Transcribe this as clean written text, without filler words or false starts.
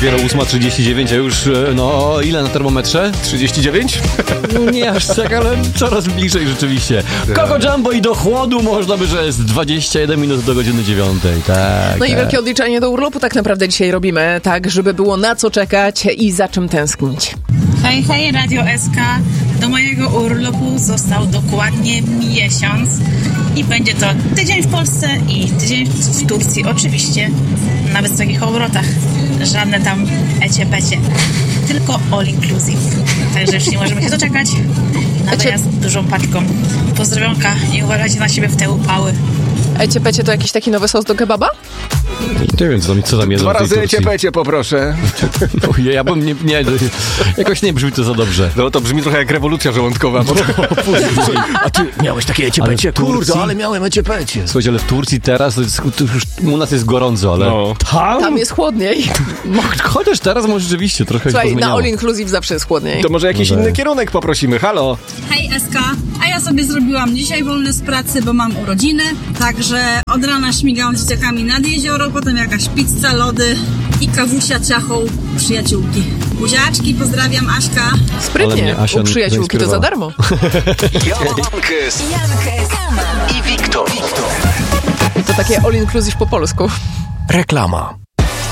dopiero 8:39, a już, ile na termometrze? 39? No nie aż tak, ale coraz bliżej rzeczywiście. Coco Jumbo i do chłodu można by, że jest 21 minut do godziny 9. Tak. No i wielkie odliczanie do urlopu tak naprawdę dzisiaj robimy, tak, żeby było na co czekać i za czym tęsknić. Hej, Radio SK. Do mojego urlopu został dokładnie miesiąc i będzie to tydzień w Polsce i tydzień w Turcji. Oczywiście na wysokich obrotach. Żadne tam ecie-pecie. Tylko all inclusive. Także już nie możemy się doczekać na dojazd dużą paczką. Pozdrowionka i uważajcie na siebie w te upały. Ecie-pecie to jakiś taki nowy sos do kebaba? Nie wiem, co tam jedzą 2 w tej razy Turcji. ecie-pecie poproszę. Ja bym nie, jakoś nie brzmi to za dobrze. No to brzmi trochę jak rewolucja żołądkowa. A ty miałeś takie ecie-pecie, Ale w Turcji? kurde, ale miałem ecie-pecie. Słuchajcie, ale w Turcji teraz, to już u nas jest gorąco, ale No. Tam jest chłodniej. Chociaż teraz może rzeczywiście trochę się Słuchaj, na pozmieniało. all inclusive zawsze jest chłodniej. To może jakiś inny kierunek poprosimy, halo? Hej SK, a ja sobie zrobiłam dzisiaj wolne z pracy, bo mam urodziny, także od rana śmigałam z dzieciakami nad jezioro, potem jakaś pizza, lody i kawusia ciachą przyjaciółki. Buziaczki, pozdrawiam, Aśka. Ale Sprytnie, mnie Asia u przyjaciółki to za zainspirowała. darmo. Jankes i Wiktor. To takie all inclusive po polsku. Reklama.